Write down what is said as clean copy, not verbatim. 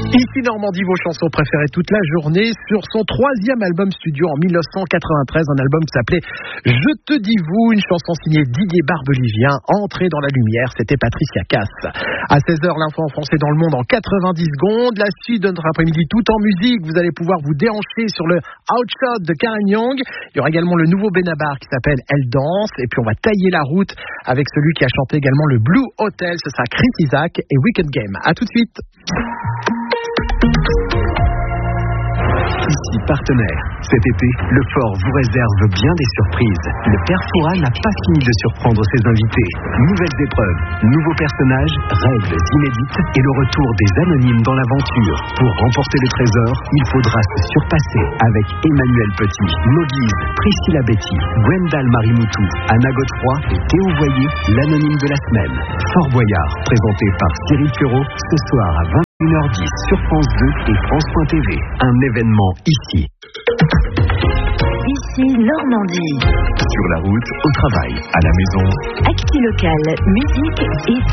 Ici Normandie, vos chansons préférées toute la journée sur son 3e album studio en 1993, un album qui s'appelait Je te dis vous, une chanson signée Didier Barbelivien. Entrée dans la lumière, c'était Patricia Cass. À 16h, l'info en français dans le monde en 90 secondes. La suite de notre après-midi tout en musique. Vous allez pouvoir vous déhancher sur le Outshot de Karen Young. Il y aura également le nouveau Benabar qui s'appelle Elle danse. Et puis on va tailler la route avec celui qui a chanté également le Blue Hotel. Ce sera Chris Isaak et Weekend Game. À tout de suite. Ici partenaire. Cet été, le Fort vous réserve bien des surprises. Le Père Fouras n'a pas fini de surprendre ses invités. Nouvelles épreuves, nouveaux personnages, règles inédites et le retour des anonymes dans l'aventure. Pour remporter le trésor, il faudra se surpasser avec Emmanuel Petit, Moguise, Priscilla Betty, Gwendal Marimoutou, Anna Godefroy et Théo Voyer, l'anonyme de la semaine. Fort Boyard, présenté par Cyril Ferraud, ce soir à 21h10 sur France 2 et France.tv. Un événement ici. Ici Normandie. Sur la route, au travail, à la maison. Actu local, musique et